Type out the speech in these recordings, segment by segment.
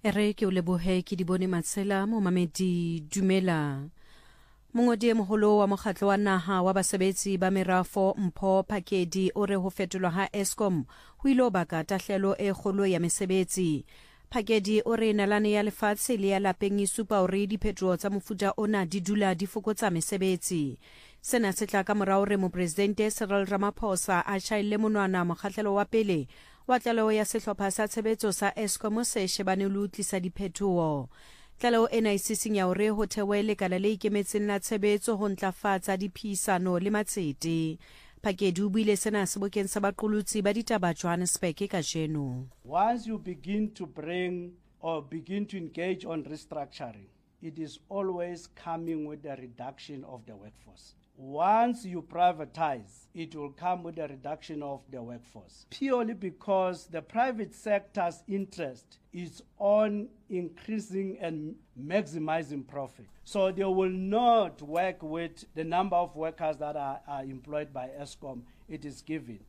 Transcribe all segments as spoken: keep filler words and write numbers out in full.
Ere ke o lebohe ke di bone Matsela mo mamedi dumela. Mongodi e moholo wa mokgatlo wa naha wa basebetsi ba merafo Mpho Phakedi o re ho fetolwa ha Eskom ho ilo baka tahlelo e kgolo ya mesebetsi. Phakedi o re nalane ya lefatshe le ya lapeng e supa hore diphethoho tsa mofuta ona di dula di fokotsa mesebetsi. Sena se tla ka morao re mopresidente Cyril Ramaphosa a tjhaile monwana mokgahlelo wa pele wa tlaleho ya sehlopha sa tshebetso sa Eskom se shebane le ho tlisa diphethoho. Tlaleho ena e sisinya hore ho thewe lekala le ikemetseng la tshebetso ho ntlafatsa diphihisano le matsete. Phakedi o buile sena sebokeng sa baqolotsi ba ditaba Johannesburg kajeno. Once you begin to bring or begin to engage on restructuring, it is always coming with a reduction of the workforce. Once you privatize, it will come with a reduction of the workforce, purely because the private sector's interest is on increasing and maximizing profit. So they will not work with the number of workers that are, are employed by Eskom. It is given.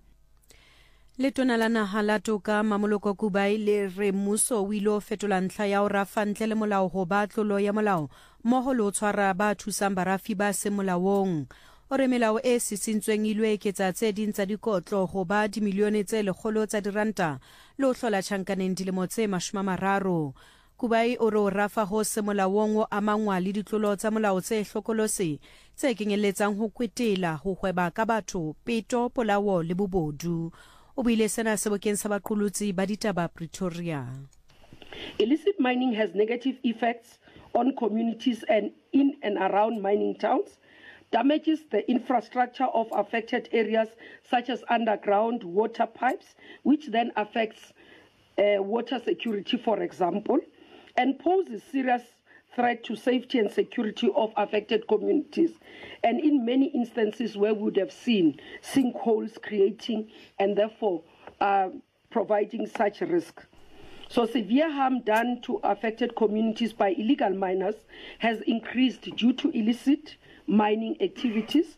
Letona la naha la toka Mamoloko Kubai le re mmuso o ile ho fetola ntlha ya ho rafa ntle le molao ho ba tlolo ya molao mmoho le ho tshwara ba thusang barafi ba se molaong. O re melao e sisintsweng ilwe eketsa tse ding tsa dikotlo ho ba dimilione tse lekgolo tsa diranta le ho hlola tjhankaneng dilemo tse mashome a mararo. Kubai o re o rafa ho se molaong o amangwa le ditlolo tsa molao tse hlokolose tse kenyelletsang ho kwetela ho hweba ka batho, peto, polao le bobodu. O buile sena sebokeng sa baqolotsi ba ditaba Pretoria. Illicit mining has negative effects on communities and in and around mining towns, damages the infrastructure of affected areas such as underground water pipes, which then affects uh, water security, for example, and poses serious threat to safety and security of affected communities, and in many instances where we would have seen sinkholes creating and therefore uh, providing such risk. So severe harm done to affected communities by illegal miners has increased due to illicit mining activities.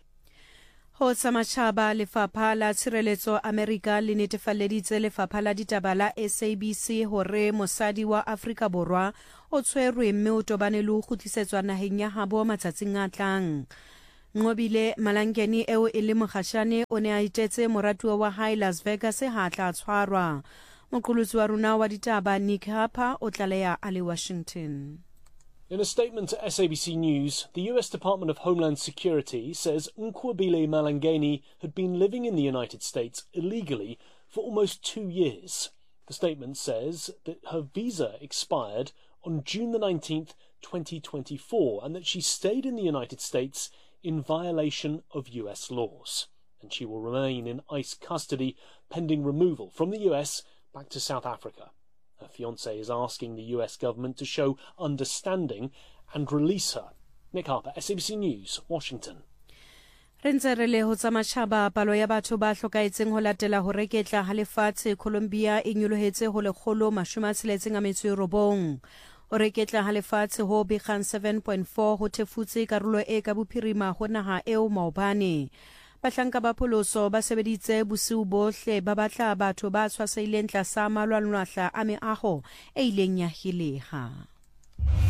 Ho Samachaba lefapha la tshireletso America le netefaleditse lefapha la ditaba la S A B C hore mosadi wa Afrika Borwa o tshwerwe mme o tobane le ho kgutlisetswa naheng ya habo matsatsing a tlang. Ngobile Malangeni eo e le mogashane o ne a itetse moratuwa wa hae Las Vegas ha tla tshwarwa. Moqolotsi wa rona wa ditaba Nick Harper o tlaleha a le Washington. In a statement to S A B C News, the U S Department of Homeland Security says Nkwabile Malangeni had been living in the United States illegally for almost two years. The statement says that her visa expired on June the nineteenth, twenty twenty-four, and that she stayed in the United States in violation of U S laws. And she will remain in ICE custody pending removal from the U S back to South Africa. Her fiancé is asking the U S government to show understanding and release her. Nick Harper, S A B C News, Washington. Renzerele ho tsamachaba palo ya batho ba hlokaetseng ho latela ho reketla ha lefatshe Colombia e nyolohetse ho lekgolo mashome a tsheletseng a metso e robong. Ho reketla ha lefatshe ho begang seven point four ho thefutse karolo e ka bophirima ho naha eo maobane. Bahlanka ba pholoso ba sebeditse bosiu bohle ba batla batho ba tshwaseileng tlasa malwanwahla a meaho e ileng ya hileha.